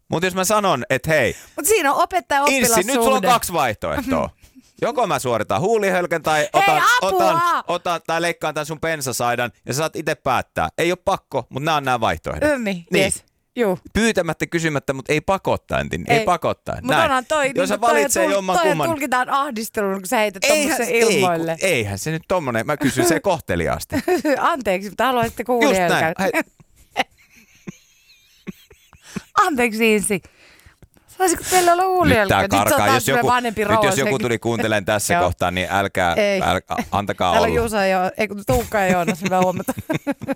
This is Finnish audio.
Mutta jos mä sanon, että hei, Mutta siinä on opettaja-oppilassuhde. Inssi, nyt sulla on 2 vaihtoehtoa. Joko mä suoritan huulihölkän tai otan tai leikkaan tämän sun pensasaidan ja sä saat itse päättää. Ei ole pakko, mutta nämä on nämä vaihtoehdot. Niin. Yes. Juu. Pyytämättä, kysymättä, mutta ei pakottaen. Ei pakottaen. Mutta onhan toi, jos sä valitsee jommankumman. Tulkitaan ahdistelun, kun sä heität tommosen ilmoille. Eihän se nyt tommonen, mä kysyn se kohteliaasti. Anteeksi, mutta haluaisitte huulihölkän. Anteeksi, Inssi. Saisiko teillä olla huulihölkkä? Nyt tää karkaa. Jos joku tuli kuuntelemaan tässä kohtaa, niin älkää antakaa olla. Täällä on Juusa ja Tuukka ja Joonas, hyvä huomata.